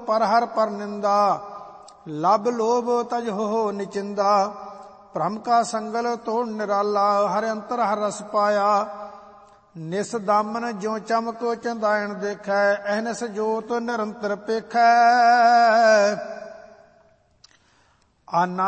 ਪਰ ਹਰ ਪਰ ਨਿੰਦਾ। ਲਬ ਲੋਭ ਤਜ ਹੋ ਨਿਚਿੰਦਾ। ਭ੍ਰਮ ਕਾ ਸੰਗਲ ਤੋੜ ਨਿਰਾਲਾ। ਹਰਿ ਅੰਤਰ ਹਰ ਰਸ ਪਾਇਆ। ਨਿਸ ਦਾਮਨ ਜਿਉ ਚਮਕ ਚੰਦਾਇਣ ਦੇਖੈ। ਅਹਨਿਸ ਜੋਤ ਨਿਰੰਤਰ ਪੇਖੈ। ਆਨੰਦ